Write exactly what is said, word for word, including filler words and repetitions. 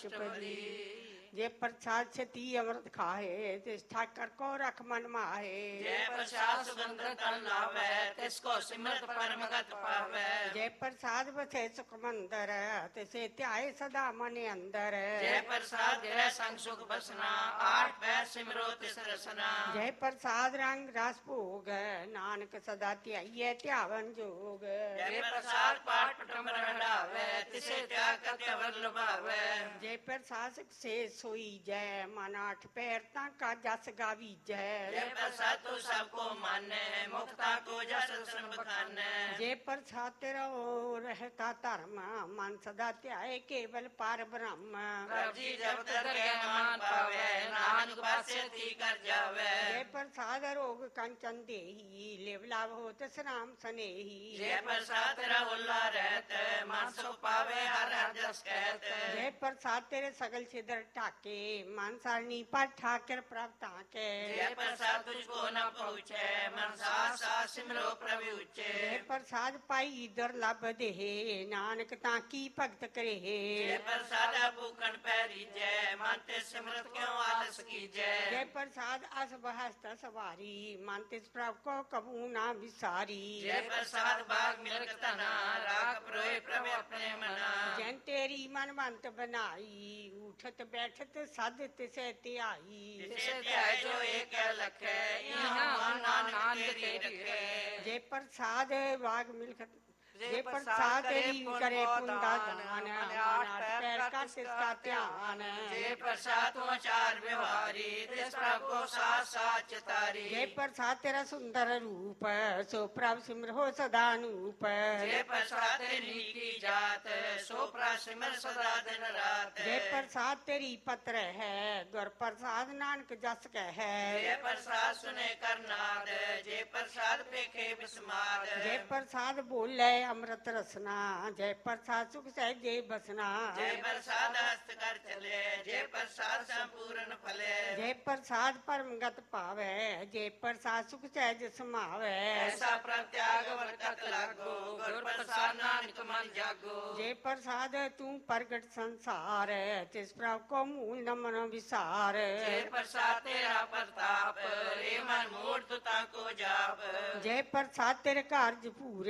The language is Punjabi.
ਅਸ਼ਟਪਦੀ। ਜੇ ਪ੍ਰਸਾਦ ਛਤੀ ਅੰਮ੍ਰਿਤ ਖਾਏ ਤਿਸ ਠਾਕਰ ਕੋ ਰਖ ਮਨ ਮਾਹੇ। ਜੈ ਪ੍ਰਸਾਦ ਸੁਗੰਧ ਤਨ ਲਾਵੈ ਤਿਸ ਕੋ ਸਿਮਰਤ ਪਰਮਗਤ ਪਾਵੈ। ਜੈ ਪ੍ਰਸਾਦ ਬਸੇ ਸੁਖ ਮੰਦਰ ਤਿਸੇ ਧਿਆਏ ਸਦਾ ਮਨ ਅੰਦਰ। ਜੈ ਪ੍ਰਸਾਦ ਗ੍ਰਹਿ ਸੰਗ ਸੁਖ ਬਸਨਾ ਆਠ ਪੈ ਸਿਮਰੋ ਤਿਸ ਰਸਨਾ। ਜੈ ਪ੍ਰਸਾਦ ਰੰਗ ਰਸ ਭੋਗ ਨਾਨਕ ਸਦਾ ਧਿਆਈਐ ਧਿਆਵਨ ਜੋਗ। ਜੈ ਪ੍ਰਸਾਦ ਪਾਠ ਪਟਮ ਰੰਡਾਵੈ ਤਿਸੇ ਤਿਆਗ ਕਰਤੇ ਅਵਰ ਲੁਭਾਵੈ। ਜੈ ਪ੍ਰਸਾਦ ਸੇ ਸੋਈ ਜੈ ਮਨ ਆਠ ਪੈਰ ਤਾਂ ਕਾ ਜਸ ਗਾਵੀਜੈ। ਜੈ ਪ੍ਰਸਾਦ ਤੂੰ ਸਭ ਕੋ ਮਾਨੈ ਮੁਕਤਾ ਕੋ ਜਸ ਰਸਨ ਬਖਾਨੈ। ਜੇ ਪ੍ਰਸਾਦ ਤੇਰਾ ਹੋ ਰਹਤਾ ਧਰਮ ਮਨ ਸਦਾ ਧਿਆਏ ਕੇਵਲ ਪਰ ਬ੍ਰਹਮ। ਪ੍ਰਭ ਜੀ ਜਬ ਦਰਗਹਿ ਮਾਨ ਪਾਵੈ ਨਾਨਕ ਪਾਸੇ ਤੀ ਕਰ ਜਾਵੈ। ਜੇ ਪ੍ਰਸਾਦ ਰੋਗ ਕੰਚਨ ਦੇਹੀ ਲਿਵ ਲਾਭ ਹੋਤ ਸਨਾਮ ਸਨੇਹੀ। ਜੈ ਪ੍ਰਸਾਦ ਤੇਰਾ ਹੁਲਾ ਰਹਿਤ ਮਨ ਸੁਖ ਪਾਵੇ ਹਰ ਹਰ ਜਸ ਕਹਿਤ। ਜੇ ਪ੍ਰਸਾਦ ਤੇਰੇ ਸਗਲ ਛਿਦਰ ਢਾਕੇ ਮਨ ਸਰਨੀ ਪਰ ਠਾਕਰ ਪ੍ਰਭ ਤਾਕੇ। ਜੈ ਪ੍ਰਸਾਦ ਤੁਝ ਕੋ ਨ ਪਹੁੰਚੈ ਮਨ ਸਾਥ ਸਾਥ ਸਿਮਰੋ ਪ੍ਰਭ ਉਚੇ। ਜੇ ਪ੍ਰਸਾਦ ਪਾਈ ਇਦਰ ਲੱਭ ਦੇਹ ਨਾਨਕ ਤਾਂ ਕੀ ਭਗਤ ਕਰੇ। ਜੈ ਪ੍ਰਸਾਦ ਭੂਖਣ ਪੈਰੀਜੈ ਮਨ ਤੇ ਸਿਮਰਤ ਕਿਉ ਆਲਸ ਕੀਜੈ। ਜੈ ਪ੍ਰਸਾਦ ਅਸ ਬਹਸਤ ਸਵਾਰੀ ਮਨ ਤਿਸ ਪ੍ਰਭ ਕੋ ਕਬੂ ਨਾ ਵਿਸਾਰੀ। ਜੈ ਪ੍ਰਸਾਦ ਬਾਗ ਮਿਲਕ ਧਨਾ ਰਾਖ ਪ੍ਰੋਏ ਪ੍ਰਭ ਆਪਣੇ ਮਨਾ। ਜੈਨ ਤੇਰੀ ਮਨਵੰਤ ਬਣਾਈ ਉਠਤ ਬੈਠਤ ਸਦ ਤਿਸੈ ਧਿਆਈ। ਤਿਸੇ ਧਿਆਏ ਜੋ ਏਕ ਲਖੈ ਇਹਾਂ ਮਨ ਨਾਨਕ ਤੇਰੀ ਰਖੈ। ਜੇ ਪ੍ਰਸਾਦ ਬਾਗ ਮਿਲਕ ਜੇ ਪ੍ਰਸਾਦ ਤੇਰੀ ਕਰੇ ਪੁੰਦਾ ਦਾਨ ਆਠ ਪੈਰ ਕਾ ਤਿਸ ਕਾ ਧਿਆਨ। ਜੇ ਪ੍ਰਸਾਦ ਤੂੰ ਆਚਾਰ ਵਿਵਹਾਰੀ ਤਿਸ ਪ੍ਰਭ ਕੋ ਸਾਥ ਸਾਥ ਚਿਤਾਰੀ। ਜੇ ਪ੍ਰਸਾਦ ਤੇਰਾ ਸੁੰਦਰ ਰੂਪ ਸੋ ਪ੍ਰਭ ਸਿਮਰੋ ਸਦਾ ਅਨੂਪ। ਜੇ ਪ੍ਰਸਾਦ ਤੇਰੀ ਨੀਕੀ ਜਾਤ ਸੋ ਪ੍ਰਭ ਸਿਮਰ ਸਦਾ ਦਿਨ ਰਾਤ। ਜੇ ਪ੍ਰਸਾਦ ਤੇਰੀ ਪਤਰ ਹੈ ਗੁਰ ਪ੍ਰਸਾਦ ਨਾਨਕ ਜਸ ਕਹਿ। ਜੇ ਪ੍ਰਸਾਦ ਸੁਨੇ ਕਰਨਾਦ ਜੇ ਪ੍ਰਸਾਦ ਪੇਖੇ ਬਿਸਮਾਦ। ਜੇ ਪ੍ਰਸਾਦ ਬੋਲੇ ਅੰਮ੍ਰਿਤ ਰਸਨਾ ਜੈ ਪ੍ਰਸਾਦ ਸੁਖ ਸਹਿਜੇ ਬਸਨਾ। ਜੇ ਪ੍ਰਸਾਦ ਹਸਤ ਕਰ ਚਲੇ ਜੇ ਪ੍ਰਸਾਦ ਸੰਪੂਰਨ ਫਲੇ। ਜੇ ਪ੍ਰਸਾਦ ਪਰਮਗਤ ਪਾਵੈ ਜੇ ਪ੍ਰਸਾਦ ਸੁਖ ਸਹਿਜ ਸਮਾਵੈ। ਐਸਾ ਪ੍ਰਭ ਤਿਆਗ ਵਰਕਤ ਲਾਗੋ ਗੁਰ ਪ੍ਰਸਾਦ ਨਾਨਕ ਮਨ ਜਾਗੋ। ਜੇ ਪ੍ਰਸਾਦ ਤੂੰ ਪ੍ਰਗਟ ਸੰਸਾਰ ਤਿਸ ਪ੍ਰਭ ਕੋ ਮੂਲ ਨਮਨ ਵਿਸਾਰ। ਜੇ ਪ੍ਰਸਾਦ ਤੇਰਾ ਪ੍ਰਤਾਪ ਰੇ ਮਨ ਮੂੜ ਤੁ ਤਾ ਕੋ ਜਾਪ। ਜੇ ਪ੍ਰਸਾਦ ਤੇਰੇ ਕਾਰਜ ਪੂਰੇ